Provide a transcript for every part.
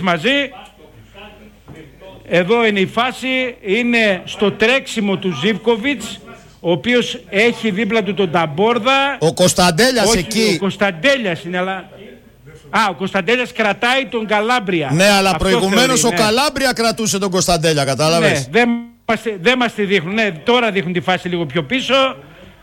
μαζί. Εδώ είναι η φάση, είναι στο τρέξιμο του Ζίβκοβιτς, ο οποίος έχει δίπλα του τον Ταμπόρδα. Ο Κωνσταντέλιας εκεί. Ο Κωνσταντέλιας είναι, αλλά... ο Κωνσταντέλιας κρατάει τον Καλάμπρια. Ναι, αλλά προηγουμένως ο Καλάμπρια κρατούσε τον Κωνσταντέλια, κατάλαβες. Ναι, δεν μας τη δείχνουν. Ναι, τώρα δείχνουν τη φάση λίγο πιο πίσω.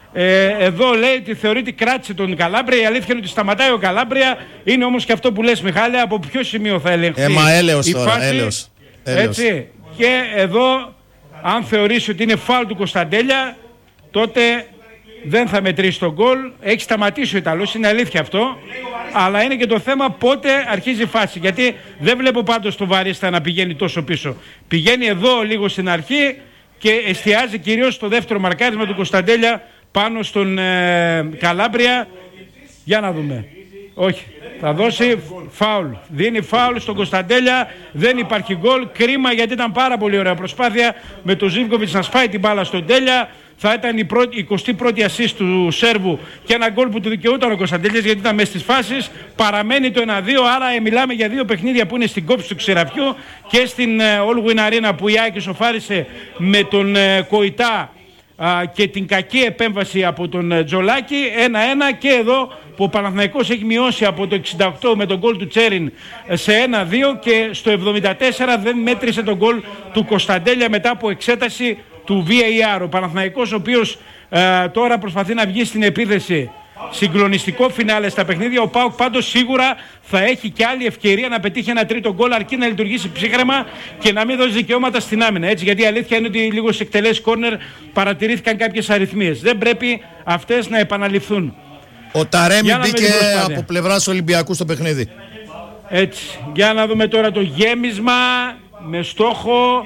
Εδώ λέει ότι θεωρεί ότι κράτησε τον Καλάμπρια. Η αλήθεια είναι ότι σταματάει ο Καλάμπρια. Είναι όμως και αυτό που λες, Μιχάλη, από ποιο σημείο θα ελεγχθεί μα έλεος η τώρα, φάση. έλεος. Έτσι. Και εδώ, αν θεωρήσει ότι είναι φάουλ του Κωνσταντέλια, τότε δεν θα μετρήσει τον γκολ. Έχει σταματήσει ο Ιταλός, είναι αλήθεια αυτό. Αλλά είναι και το θέμα πότε αρχίζει η φάση. Γιατί δεν βλέπω πάντως το Βαρίστα να πηγαίνει τόσο πίσω. Πηγαίνει εδώ λίγο στην αρχή και εστιάζει κυρίως στο δεύτερο μαρκάρισμα του Κωνσταντέλια πάνω στον Καλάμπρια. Για να δούμε. Όχι. Θα δώσει φάουλ. Δίνει φάουλ στον Κωνσταντέλια. Δεν υπάρχει γκολ. Κρίμα, γιατί ήταν πάρα πολύ ωραία προσπάθεια με τον Ζίβκοβιτς να σπάει την μπάλα στον Τέλια. Θα ήταν η 21η assist του Σέρβου και ένα γκολ που του δικαιούταν ο Κωνσταντέλιας, γιατί ήταν μέσα στις φάσεις. Παραμένει το 1-2, άρα μιλάμε για δύο παιχνίδια που είναι στην κόψη του Ξηραφιού και στην All Win Arena, που η ΑΕΚ ισοφάρισε με τον Κοϊτά και την κακή επέμβαση από τον Τζολάκη 1-1, και εδώ που ο Παναθηναϊκός έχει μειώσει από το 68 με τον γκολ του Τσέριν σε 1-2, και στο 74 δεν μέτρησε τον γκολ του Κωνσταντέλια μετά από εξέταση του VAR. Ο Παναθηναϊκός, ο οποίος τώρα προσπαθεί να βγει στην επίθεση. Συγκλονιστικό φινάλε στα παιχνίδια. Ο ΠΑΟΚ πάντως σίγουρα θα έχει και άλλη ευκαιρία να πετύχει ένα τρίτο γκολ, αρκεί να λειτουργήσει ψύχρεμα και να μην δώσει δικαιώματα στην άμυνα. Έτσι, γιατί η αλήθεια είναι ότι λίγο σε εκτελέσεις κόρνερ παρατηρήθηκαν κάποιες αριθμίες. Δεν πρέπει αυτές να επαναληφθούν. Ο Ταρέμι μπήκε από πλευράς Ολυμπιακού στο παιχνίδι. Έτσι. Για να δούμε τώρα το γέμισμα με στόχο.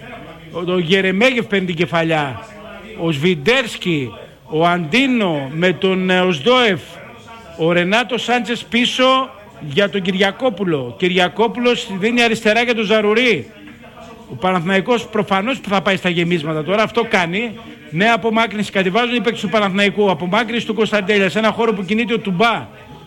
Ο Γερεμέγεφ παίρνει την κεφαλιά. Ο Σβιντέρσκι, ο Αντίνο με τον Οσδόεφ, ο Ρενάτο Σάντσες πίσω για τον Κυριακόπουλο. Κυριακόπουλος δίνει αριστερά για τον Ζαρουρί. Ο Παναθηναϊκός προφανώς που θα πάει στα γεμίσματα τώρα, αυτό κάνει. Νέα απομάκρυνση κατεβάζουν οι παίκτες του Παναθηναϊκού. Απομάκρυνση του Κωνσταντέλια σε ένα χώρο που κινείται ο Τουμπά.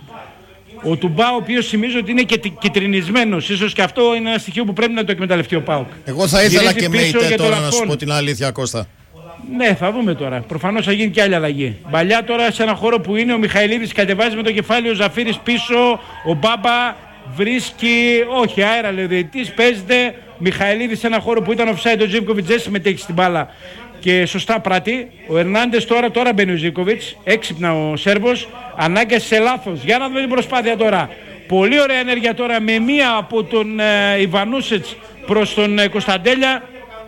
Ο Τουμπά, ο οποίος θυμίζω ότι είναι και κυτρινισμένος. Ίσως και αυτό είναι ένα στοιχείο που πρέπει να το εκμεταλλευτεί ο ΠΑΟΚ. Εγώ θα ήθελα και Μέιτε τώρα να σου πω την αλήθεια, Κώστα. Ναι, θα δούμε τώρα. Προφανώς θα γίνει και άλλη αλλαγή. Μπαλιά τώρα σε ένα χώρο που είναι ο Μιχαηλίδης, κατεβάζει με το κεφάλι, ο Ζαφύρης πίσω. Ο Μπάμπα βρίσκει. Όχι, αέρα λέει ο διαιτητής. Παίζεται Μιχαηλίδης σε ένα χώρο που ήταν offside. Ο Ζίβκοβιτς δεν συμμετέχει στην μπάλα και σωστά πράττει. Ο Ερνάντες τώρα μπαίνει ο Ζίβκοβιτς. Έξυπνα ο Σέρβος. Ανάγκασε σε λάθος. Για να δούμε την προσπάθεια τώρα. Πολύ ωραία ενέργεια τώρα με μία από τον Ιβανούσετς προς τον Κωνσταντέλια.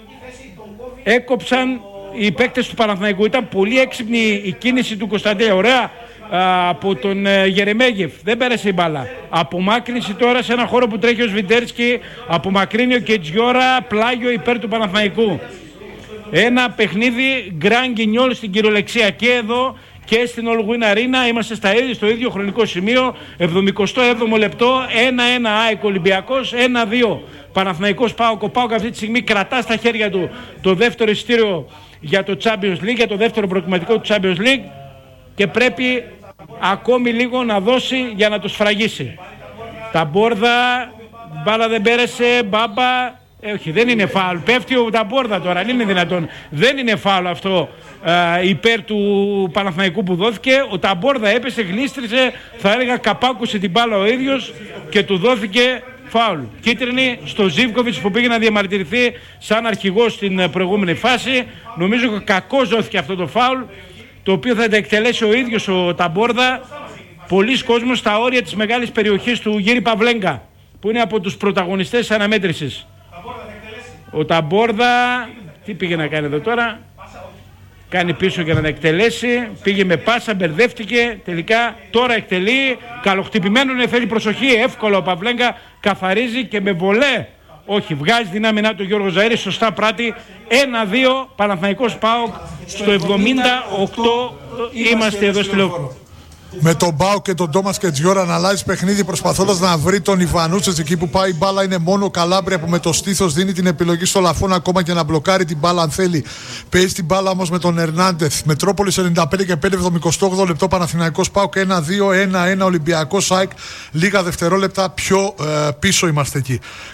Έκοψαν οι παίκτες του Παναθηναϊκού. Ήταν πολύ έξυπνη η κίνηση του Κωνσταντέλια. Ωραία από τον Γερεμέγεφ. Δεν πέρασε η μπάλα. Απομάκρυνση τώρα σε ένα χώρο που τρέχει ο Σβιντέρσκι. Απομακρύνει ο Κετζιόρα. Πλάγιο υπέρ του Παναθηναϊκού. Ένα παιχνίδι γκραν γκινιόλ στην κυριολεξία. Και εδώ και στην All Win Arena είμαστε στο ίδιο χρονικό σημείο. 77ο λεπτό. 1-1 ΑΕΚ Ολυμπιακός. 1-2 Παναθηναϊκός ΠΑΟΚ. Ο ΠΑΟΚ αυτή τη στιγμή κρατά στα χέρια του το δεύτερο εισιτήριο για το Champions League, για το δεύτερο προκριματικό του Champions League, και πρέπει ακόμη λίγο να δώσει για να το σφραγίσει. Ταμπόρδα, μπάλα δεν πέρασε, Μπάμπα. Όχι, δεν είναι φάουλ. Πέφτει ο Ταμπόρδα τώρα, αν είναι δυνατόν. Δεν είναι φάουλ αυτό υπέρ του Παναθηναϊκού που δόθηκε. Ο Ταμπόρδα έπεσε, γλίστρισε, θα έλεγα καπάκουσε την μπάλα ο ίδιος και του δόθηκε φάουλ. Κίτρινη στο Ζίβκοβιτς που πήγε να διαμαρτυρηθεί σαν αρχηγός στην προηγούμενη φάση. Νομίζω κακώς δόθηκε αυτό το φάουλ, το οποίο θα τα εκτελέσει ο ίδιος ο Ταμπόρδα. Πολλοί κόσμος στα όρια της μεγάλης περιοχής του Γύρι Παυλέγκα, που είναι από τους πρωταγωνιστές της αναμέτρησης. Ο Ταμπόρδα, τι πήγε να κάνει εδώ τώρα? Κάνει πίσω για να τα εκτελέσει. Πήγε με πάσα, μπερδεύτηκε. Τελικά τώρα εκτελεί. Καλοχτυπημένο είναι, θέλει προσοχή. Εύκολα ο Παυλέγκα καθαρίζει και με βολέ. Όχι, βγάζει την άμυνά του Γιώργο Ζαΐρη. Σωστά πράττει. 1-2 Παναθηναϊκός ΠΑΟΚ στο 78. Είμαστε εδώ στη Λεωφόρο. με τον Μπάου και τον Τόμας και Τζιόρα να αλλάζει παιχνίδι προσπαθώντας να βρει τον Ιβανούτσετς. Εκεί που πάει η μπάλα είναι μόνο ο Καλάμπρια που με το στήθος δίνει την επιλογή στο Λαφόν ακόμα και να μπλοκάρει την μπάλα αν θέλει. Παίζει την μπάλα όμως με τον Ερνάντεθ. Μετρόπολης 95 και 5, 78 λεπτό Παναθηναϊκός ΠΑΟΚ 1-2, 1-1 Ολυμπιακός ΑΕΚ. Λίγα δευτερόλεπτα πιο πίσω είμαστε εκεί.